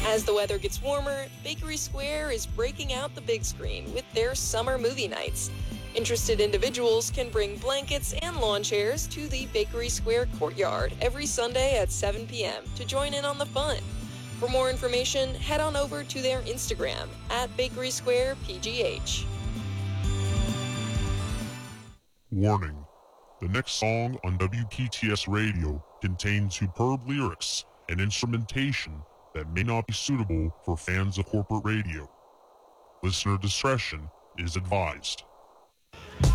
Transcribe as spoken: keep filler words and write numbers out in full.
As the weather gets warmer, Bakery Square is breaking out the big screen with their summer movie nights. Interested individuals can bring blankets and lawn chairs to the Bakery Square courtyard every Sunday at seven p.m. to join in on the fun. For more information, head on over to their Instagram at Bakery Square P G H. Warning. The next song on W P T S Radio contains superb lyrics and instrumentation that may not be suitable for fans of corporate radio. Listener discretion is advised.